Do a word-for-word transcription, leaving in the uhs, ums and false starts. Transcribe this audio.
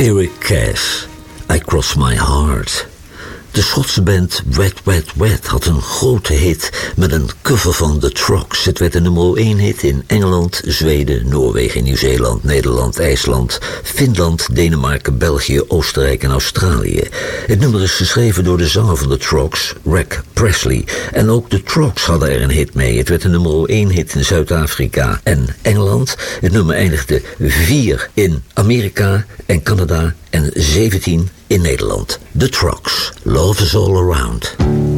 Eric Cass, I Cross My Heart. De Schotse band Wet Wet Wet had een grote hit met een cover van The Trucks. Het werd een nummer één hit in Engeland, Zweden, Noorwegen, Nieuw-Zeeland, Nederland, IJsland, Finland, Denemarken, België, Oostenrijk en Australië. Het nummer is geschreven door de zanger van The Trucks, Reg Presley. En ook The Trucks hadden er een hit mee. Het werd een nummer één hit in Zuid-Afrika en Engeland. Het nummer eindigde vier in Amerika en Canada en zeventien in Nederland. The Trucks, Love is All Around.